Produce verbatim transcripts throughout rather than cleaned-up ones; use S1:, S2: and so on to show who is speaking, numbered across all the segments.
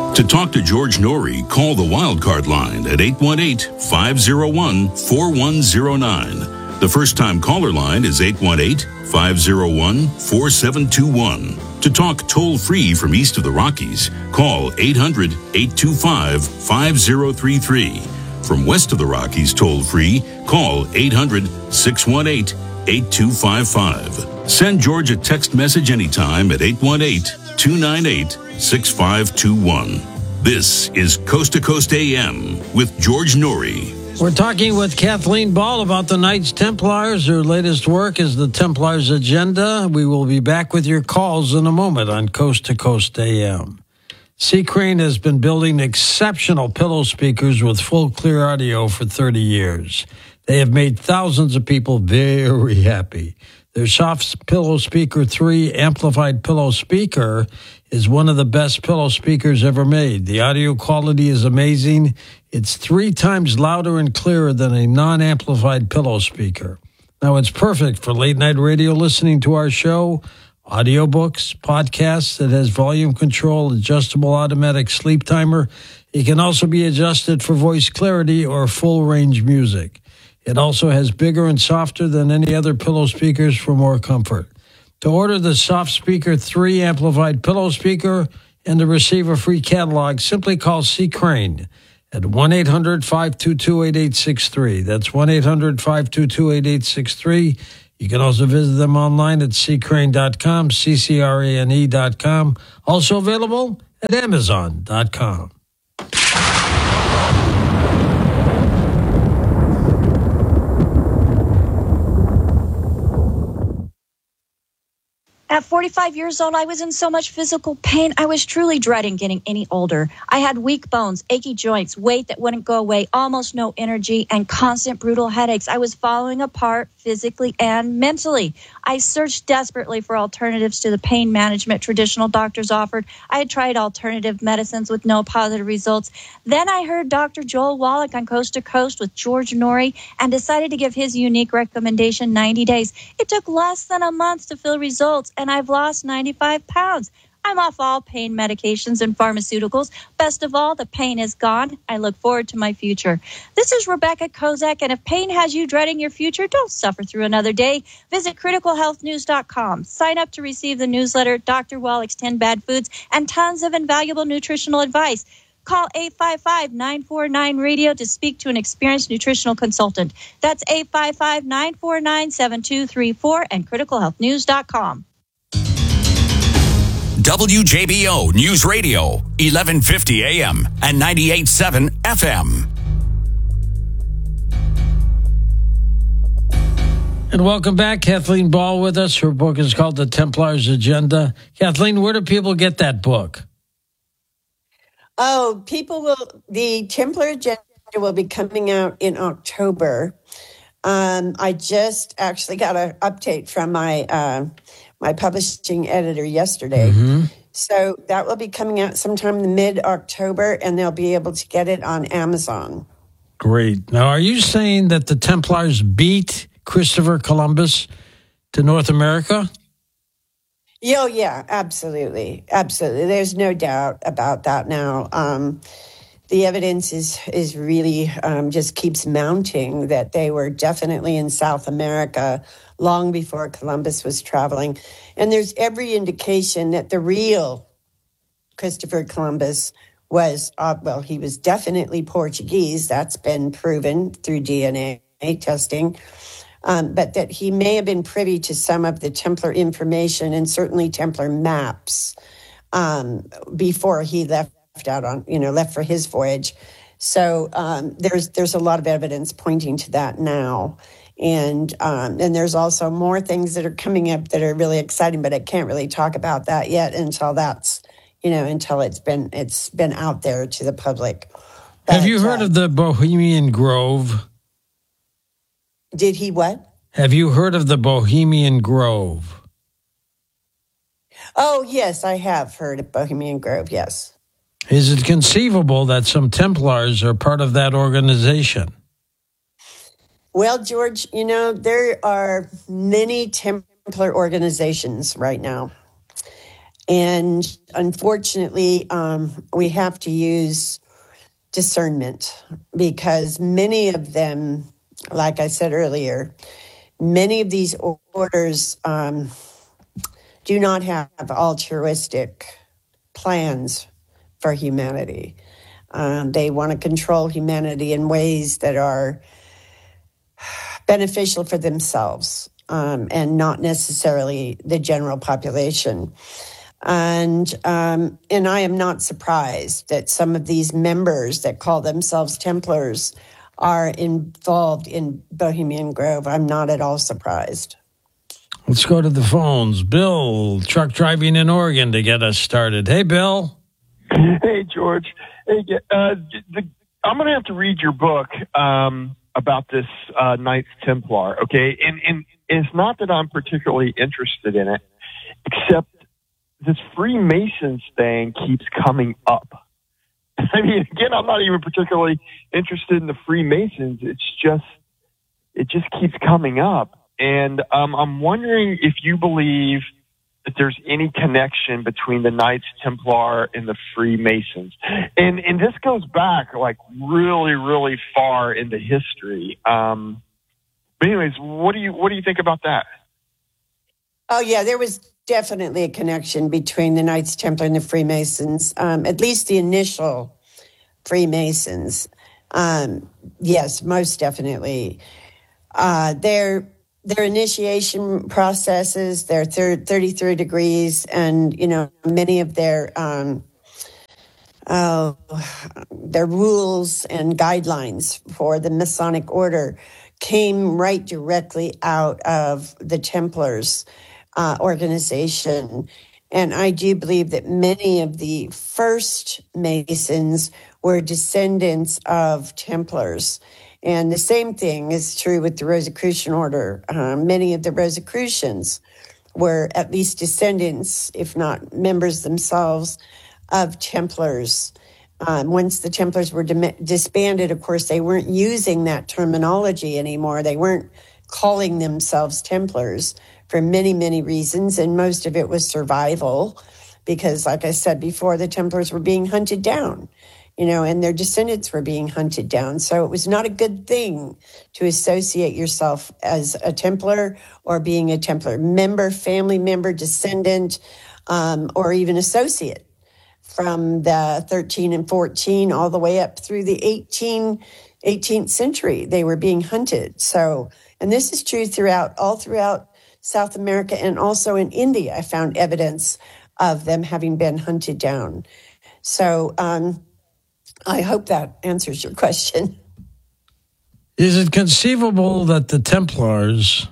S1: To talk to George Norrie, call the Wildcard line at eight one eight, five oh one, four one oh nine. The first-time caller line is eight one eight, five oh one, four seven two one. To talk toll-free from east of the Rockies, call eight hundred, eight two five, five oh three three. From west of the Rockies toll-free, call eight hundred, six one eight, eight two five five. Send George a text message anytime at eight one eight, two nine eight, six five two one. This is Coast to Coast A M with George Norrie.
S2: We're talking with Kathleen Ball about the Knights Templars. Her latest work is the Templars Agenda. We will be back with your calls in a moment on Coast to Coast A M. C. Crane has been building exceptional pillow speakers with full clear audio for thirty years. They have made thousands of people very happy. Their Soft Pillow Speaker three amplified pillow speaker is one of the best pillow speakers ever made. The audio quality is amazing. It's three times louder and clearer than a non-amplified pillow speaker. Now, it's perfect for late-night radio listening to our show, audiobooks, podcasts. It has volume control, adjustable automatic sleep timer. It can also be adjusted for voice clarity or full-range music. It also has bigger and softer than any other pillow speakers for more comfort. To order the Soft Speaker three amplified pillow speaker and to receive a free catalog, simply call C. Crane at one eight hundred, five two two, eight eight six three. That's one eight hundred, five two two, eight eight six three. You can also visit them online at c crane dot com, C C R A N E dot com. Also available at amazon dot com.
S3: At forty-five years old, I was in so much physical pain. I was truly dreading getting any older. I had weak bones, achy joints, weight that wouldn't go away, almost no energy, and constant brutal headaches. I was falling apart physically and mentally. I searched desperately for alternatives to the pain management traditional doctors offered. I had tried alternative medicines with no positive results. Then I heard Doctor Joel Wallach on Coast to Coast with George Norrie and decided to give his unique recommendation ninety days. It took less than a month to feel results, and I've lost ninety-five pounds. I'm off all pain medications and pharmaceuticals. Best of all, the pain is gone. I look forward to my future. This is Rebecca Kozak, and if pain has you dreading your future, don't suffer through another day. Visit critical health news dot com. Sign up to receive the newsletter, Doctor Wallach's ten Bad Foods, and tons of invaluable nutritional advice. Call eight five five, nine four nine, radio to speak to an experienced nutritional consultant. That's eight five five, nine four nine, seven two three four and critical health news dot com.
S4: W J B O News Radio, eleven fifty A M and ninety-eight point seven F M.
S2: And welcome back. Kathleen Ball with us. Her book is called The Templars Agenda. Kathleen, where do people get that book?
S5: Oh, people will, the Templar Agenda will be coming out in October. Um, I just actually got an update from my uh, my publishing editor yesterday. Mm-hmm. So that will be coming out sometime in mid-October, and they'll be able to get it on Amazon.
S2: Great. Now, are you saying that the Templars beat Christopher Columbus to North America?
S5: Oh, yeah, absolutely. Absolutely. There's no doubt about that now. Um, the evidence is is really um, just keeps mounting that they were definitely in South America long before Columbus was traveling. And there's every indication that the real Christopher Columbus was, uh, well, he was definitely Portuguese. That's been proven through D N A testing. Um, but that he may have been privy to some of the Templar information and certainly Templar maps um, before he left out on, you know, left for his voyage. So um, there's there's a lot of evidence pointing to that now. And um, and there's also more things that are coming up that are really exciting, but I can't really talk about that yet until that's, you know, until it's been it's been out there to the public. But,
S2: Have you heard uh, of the Bohemian Grove?
S5: Did he what?
S2: Have you heard of the Bohemian Grove?
S5: Oh, yes, I have heard of Bohemian Grove, yes.
S2: Is it conceivable that some Templars are part of that organization?
S5: Well, George, you know, there are many Templar organizations right now. And unfortunately, um, we have to use discernment because many of them, like I said earlier, many of these orders um, do not have altruistic plans for humanity. Um, they want to control humanity in ways that are beneficial for themselves um, and not necessarily the general population. And um, and I am not surprised that some of these members that call themselves Templars are involved in Bohemian Grove. I'm not at all surprised.
S2: Let's go to the phones. Bill, truck driving in Oregon to get us started. Hey, Bill.
S6: Hey, George. Hey, uh, the, I'm going to have to read your book um, about this uh, Knights Templar, okay? And, and it's not that I'm particularly interested in it, except this Freemasons thing keeps coming up. I mean, again, I'm not even particularly interested in the Freemasons. It's just, it just keeps coming up. And um, I'm wondering if you believe that there's any connection between the Knights Templar and the Freemasons. And and this goes back like really, really far into history. Um, but anyways, what do you what do you think about that?
S5: Oh, yeah, there was definitely a connection between the Knights Templar and the Freemasons, um, at least the initial Freemasons. Um, yes, most definitely. Uh, their their initiation processes, their third, thirty-three degrees, and, you know, many of their um, uh, their rules and guidelines for the Masonic order came right directly out of the Templars uh, organization. And I do believe that many of the first Masons were descendants of Templars. And the same thing is true with the Rosicrucian order. Uh, many of the Rosicrucians were at least descendants, if not members themselves, of Templars. Um, once the Templars were dim- disbanded, of course, they weren't using that terminology anymore. They weren't calling themselves Templars for many, many reasons, and most of it was survival because, like I said before, the Templars were being hunted down, you know, and their descendants were being hunted down. So it was not a good thing to associate yourself as a Templar or being a Templar member, family member, descendant, um, or even associate. From the thirteen and fourteen all the way up through the eighteenth century, they were being hunted. So, and this is true throughout, all throughout South America and also in India. I found evidence of them having been hunted down. So, um, I hope that answers your question.
S2: Is it conceivable that the Templars,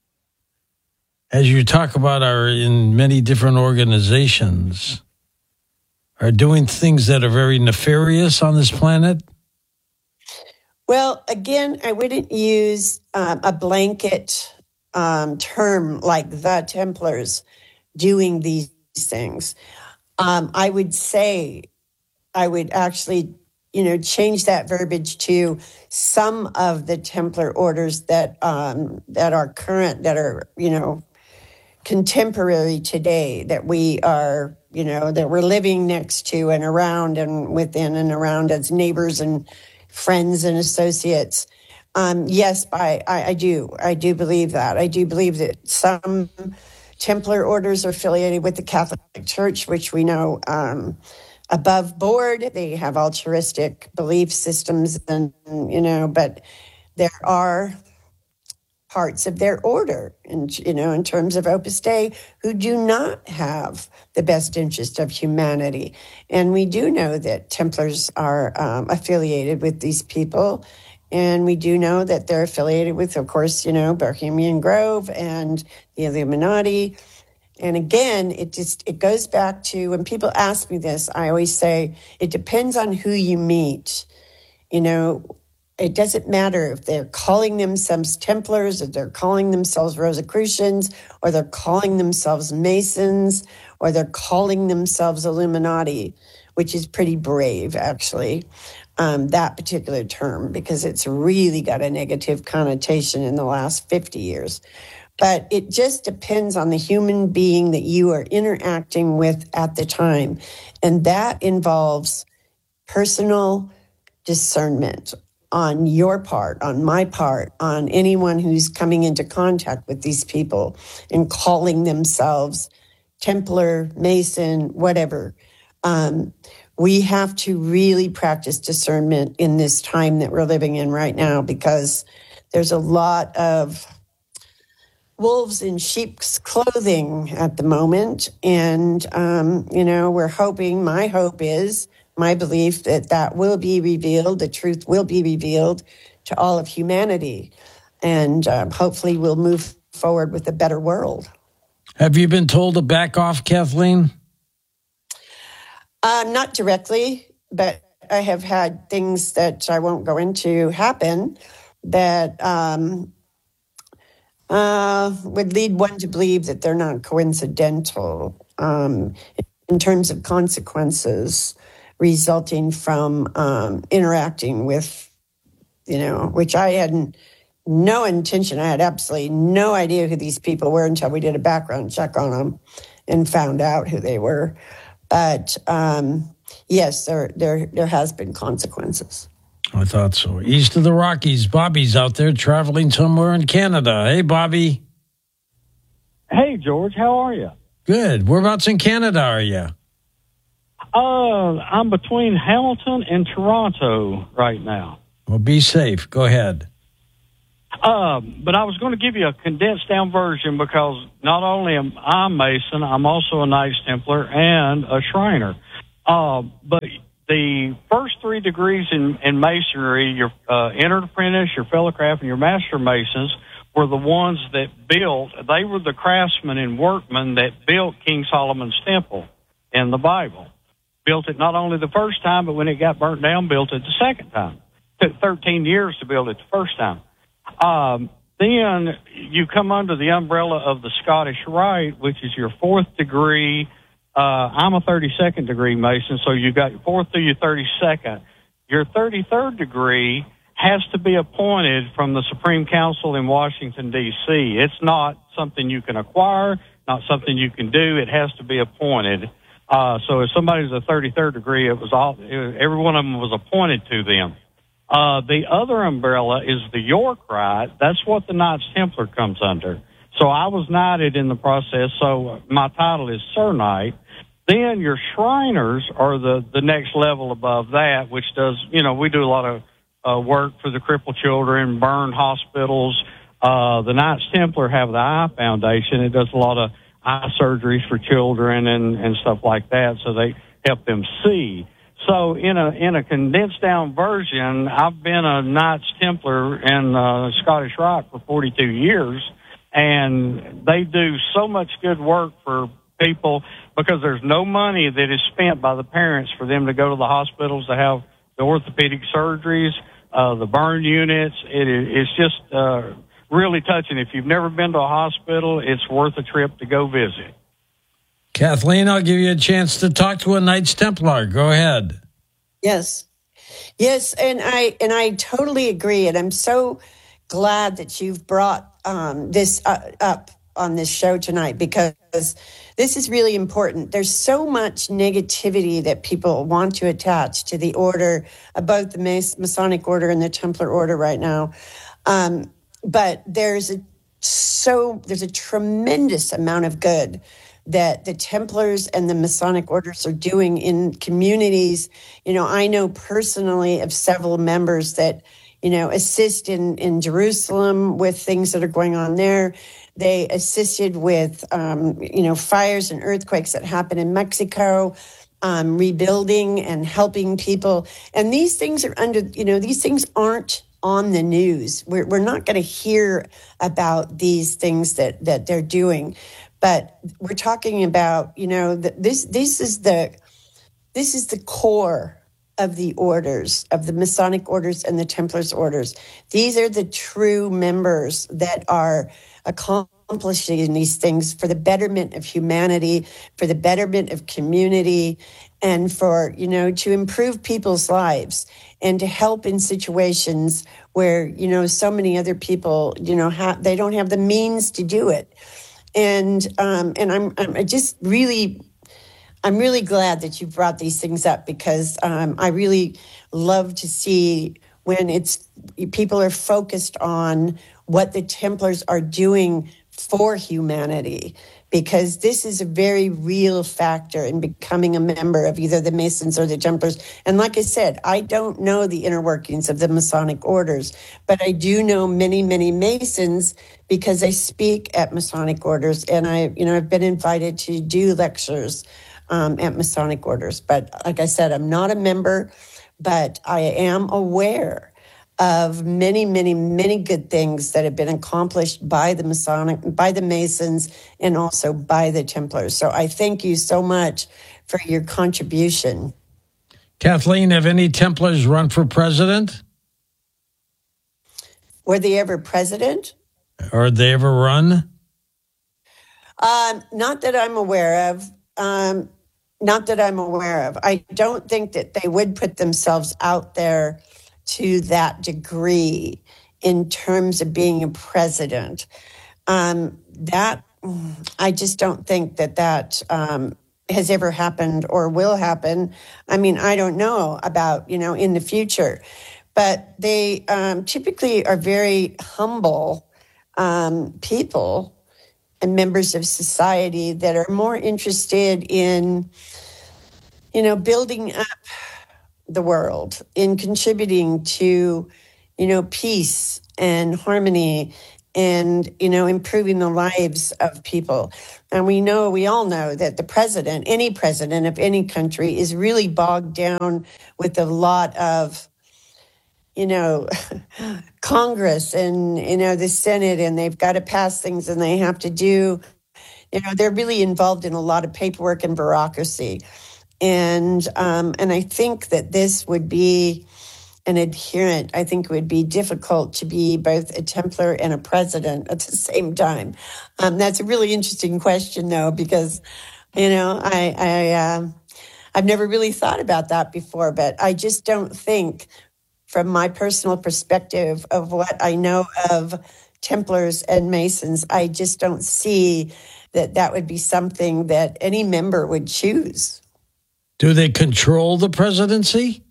S2: as you talk about, are in many different organizations, are doing things that are very nefarious on this planet?
S5: Well, again, I wouldn't use um, a blanket um, term like the Templars doing these things. Um, I would say, I would actually, you know, change that verbiage to some of the Templar orders that um, that are current, that are, you know, contemporary today, that we are, you know, that we're living next to and around and within and around as neighbors and friends and associates. Um, yes, I, I, I do. I do believe that. I do believe that some Templar orders are affiliated with the Catholic Church, which we know um, above board. They have altruistic belief systems, and, you know, but there are parts of their order, and you know, in terms of Opus Dei, who do not have the best interest of humanity. And we do know that Templars are um, affiliated with these people, and we do know that they're affiliated with, of course, you know, Bohemian Grove and the Illuminati. And again, it just it goes back to, when people ask me this, I always say it depends on who you meet. You know, it doesn't matter if they're calling themselves Templars, or they're calling themselves Rosicrucians, or they're calling themselves Masons, or they're calling themselves Illuminati, which is pretty brave, actually, um, that particular term, because it's really got a negative connotation in the last fifty years. But it just depends on the human being that you are interacting with at the time. And that involves personal discernment on your part, on my part, on anyone who's coming into contact with these people and calling themselves Templar, Mason, whatever. Um, we have to really practice discernment in this time that we're living in right now, because there's a lot of wolves in sheep's clothing at the moment. And, um, you know, we're hoping, my hope is, my belief that that will be revealed, the truth will be revealed to all of humanity. And um, hopefully we'll move forward with a better world.
S2: Have you been told to back off, Kathleen?
S5: Uh, not directly, but I have had things that I won't go into happen that um, uh, would lead one to believe that they're not coincidental um, in terms of consequences resulting from um, interacting with, you know, which I hadn't no intention. I had absolutely no idea who these people were until we did a background check on them and found out who they were. But um, yes, there there there has been consequences.
S2: I thought so. East of the Rockies, Bobby's out there traveling somewhere in Canada. Hey, Bobby.
S7: Hey, George. How are you?
S2: Good. Whereabouts in Canada are you?
S7: Uh, I'm between Hamilton and Toronto right now.
S2: Well, be safe. Go ahead.
S7: Uh, but I was going to give you a condensed down version, because not only am I Mason, I'm also a Knights Templar and a Shriner. Uh, but the first three degrees in, in Masonry, your uh, entered apprentice, your fellow craft, and your master Masons, were the ones that built, they were the craftsmen and workmen that built King Solomon's Temple in the Bible. Built it not only the first time, but when it got burnt down, built it the second time. It took thirteen years to build it the first time. Um, then you come under the umbrella of the Scottish Rite, which is your fourth degree. Uh, I'm a thirty-second degree Mason, so you got your fourth through your thirty-second. Your thirty-third degree has to be appointed from the Supreme Council in Washington, D C It's not something you can acquire, not something you can do. It has to be appointed. Uh, so if somebody's a thirty-third degree, it was all, it was, every one of them was appointed to them. Uh, the other umbrella is the York Rite. That's what the Knights Templar comes under. So I was knighted in the process, so my title is Sir Knight. Then your Shriners are the, the next level above that, which does, you know, we do a lot of uh, work for the crippled children, burned hospitals. Uh, the Knights Templar have the Eye Foundation. It does a lot of eye surgeries for children and, and stuff like that, so they help them see. So in a in a condensed down version, I've been a Knights Templar in uh, Scottish Rite for forty-two years, and they do so much good work for people because there's no money that is spent by the parents for them to go to the hospitals to have the orthopedic surgeries, uh, the burn units. It is it's just uh, really touching. If you've never been to a hospital, it's worth a trip to go visit.
S2: Kathleen, I'll give you a chance to talk to a Knights Templar. Go ahead.
S5: Yes. Yes, and I and I totally agree. And I'm so glad that you've brought um, this uh, up on this show tonight, because this is really important. There's so much negativity that people want to attach to the order, uh, both the Masonic order and the Templar order right now. Um, but there's a so there's a tremendous amount of good that the Templars and the Masonic orders are doing in communities. You know, I know personally of several members that, you know, assist in, in Jerusalem with things that are going on there. They assisted with, um, you know, fires and earthquakes that happen in Mexico, um, rebuilding and helping people. And these things are under, you know, these things aren't on the news. We're, we're not going to hear about these things that, that they're doing. But we're talking about, you know, the, this this is the this is the core of the orders, of the Masonic orders and the Templars orders. These are the true members that are accomplishing accomplishing these things for the betterment of humanity, for the betterment of community, and for, you know, to improve people's lives and to help in situations where, you know, so many other people, you know, have, they don't have the means to do it. And um, and I'm, I'm just really, I'm really glad that you brought these things up, because um, I really love to see when it's people are focused on what the Templars are doing for humanity, because this is a very real factor in becoming a member of either the Masons or the Templars. And like I said, I don't know the inner workings of the Masonic orders, but I do know many, many Masons because I speak at Masonic orders, and I, you know, I've been invited to do lectures um, at Masonic orders. But like I said, I'm not a member, but I am aware of many, many, many good things that have been accomplished by the Masonic, by the Masons, and also by the Templars. So I thank you so much for your contribution.
S2: Kathleen, have any Templars run for president?
S5: Were they ever president?
S2: Or did they ever run?
S5: Um, not that I'm aware of. Um, not that I'm aware of. I don't think that they would put themselves out there to that degree in terms of being a president. Um, that I just don't think that that um, has ever happened or will happen. I mean, I don't know about, you know, in the future, but they um, typically are very humble um, people and members of society that are more interested in, you know, building up the world, in contributing to, you know, peace and harmony and, you know, improving the lives of people. And we know, we all know that the president, any president of any country, is really bogged down with a lot of, you know, Congress and, you know, the Senate, and they've got to pass things and they have to do, you know, they're really involved in a lot of paperwork and bureaucracy. And um, and I think that this would be an adherent. I think it would be difficult to be both a Templar and a president at the same time. Um, that's a really interesting question, though, because, you know, I, I uh, I've never really thought about that before, but I just don't think, from my personal perspective of what I know of Templars and Masons, I just don't see that that would be something that any member would choose.
S2: Do they control the presidency?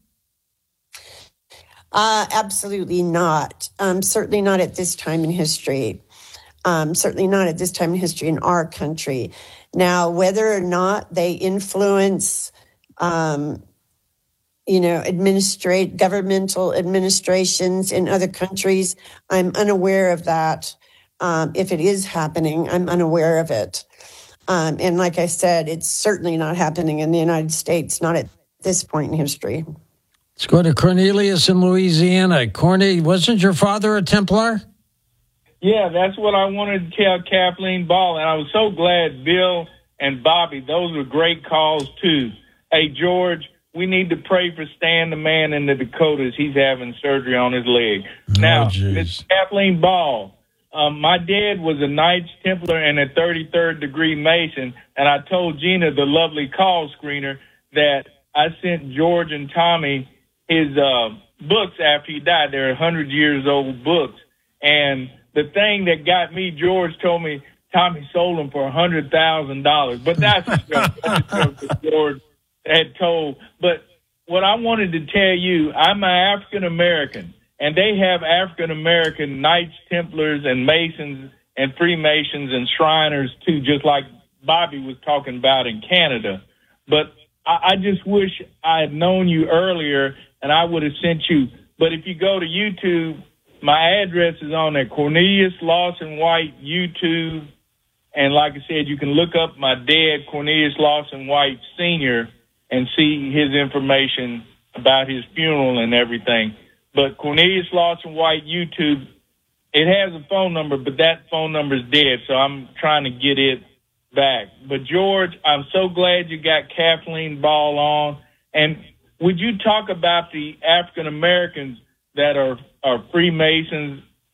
S5: Uh, absolutely not. Um, certainly not at this time in history. Um, certainly not at this time in history in our country. Now, whether or not they influence, um, you know, administrate governmental administrations in other countries, I'm unaware of that. Um, if it is happening, I'm unaware of it. Um, and like I said, it's certainly not happening in the United States, not at this point in history.
S2: Let's go to Cornelius in Louisiana. Corny, wasn't your father a Templar?
S8: Yeah, that's what I wanted to tell Kathleen Ball, and I was so glad Bill and Bobby, those were great calls too. Hey, George, we need to pray for Stan the man in the Dakotas. He's having surgery on his leg.
S2: Oh,
S8: now,
S2: geez.
S8: Miss Kathleen Ball, Um, my dad was a Knights Templar and a thirty-third degree Mason, and I told Gina, the lovely call screener, that I sent George and Tommy his uh, books after he died. They're one hundred years old books. And the thing that got me, George told me Tommy sold them for one hundred thousand dollars. But that's a joke. That's a joke that George had told. But what I wanted to tell you, I'm an African-American. And they have African-American Knights, Templars, and Masons, and Freemasons, and Shriners, too, just like Bobby was talking about in Canada. But I, I just wish I had known you earlier, and I would have sent you. But if you go to YouTube, my address is on there, Cornelius Lawson White YouTube. And like I said, you can look up my dad, Cornelius Lawson White Senior, and see his information about his funeral and everything. But Cornelius Lawson White YouTube, it has a phone number, but that phone number is dead, so I'm trying to get it back. But, George, I'm so glad you got Kathleen Ball on. And would you talk about the African-Americans that are, are Freemasons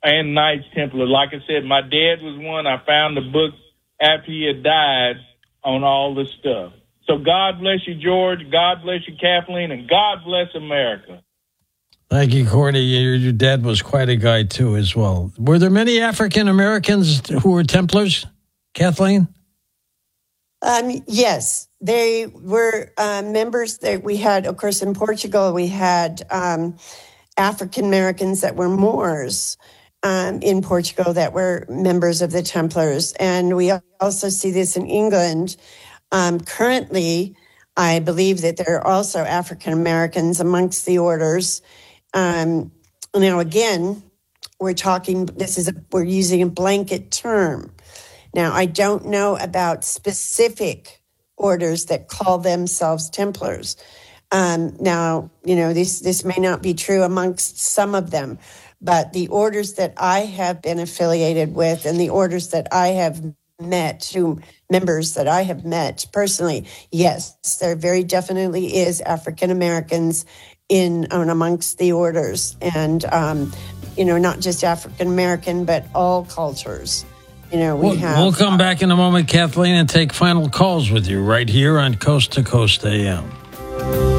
S8: and Knights Templar. Like I said, my dad was one. I found the book after he had died on all this stuff. So God bless you, George. God bless you, Kathleen, and God bless America.
S2: Thank you, Courtney. Your, your dad was quite a guy, too, as well. Were there many African Americans who were Templars, Kathleen?
S5: Um, yes, they were uh, members that we had, of course, in Portugal, we had um, African Americans that were Moors um, in Portugal that were members of the Templars. And we also see this in England. Um, currently, I believe that there are also African Americans amongst the orders. Um, now, again, we're talking, this is a, we're using a blanket term. Now, I don't know about specific orders that call themselves Templars. Um, now, you know, this, this may not be true amongst some of them, but the orders that I have been affiliated with and the orders that I have met, who members that I have met personally, yes, there very definitely is African Americans in and amongst the orders, and um, you know, not just African American, but all cultures. You know, we
S2: we'll,
S5: have.
S2: We'll come back in a moment, Kathleen, and take final calls with you right here on Coast to Coast A M.